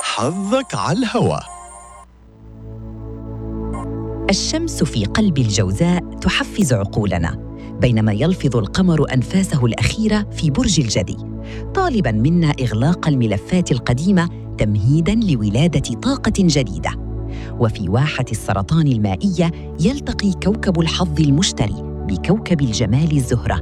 حظك على الهوا. الشمس في قلب الجوزاء تحفز عقولنا، بينما يلفظ القمر أنفاسه الأخيرة في برج الجدي، طالباً منا إغلاق الملفات القديمة تمهيداً لولادة طاقة جديدة. وفي واحة السرطان المائية يلتقي كوكب الحظ المشتري بكوكب الجمال الزهرة